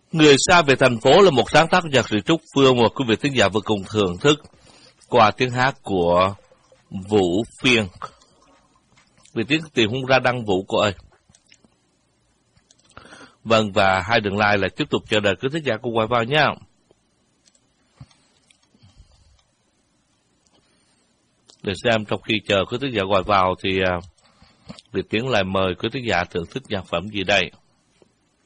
Người xa về thành phố là một sáng tác của nhạc sĩ Trúc Phương mà quý vị thính giả vừa cùng thưởng thức qua tiếng hát của Vũ Phiên. Vì tiếng tìm không ra đăng Vũ cô ơi. Vâng, và hai đường like là tiếp tục chờ đợi quý thính giả cùng quay vào nha. Để xem trong khi chờ quý thính giả gọi vào thì Việt Tiến lại mời quý thính giả thưởng thức nhạc phẩm gì đây.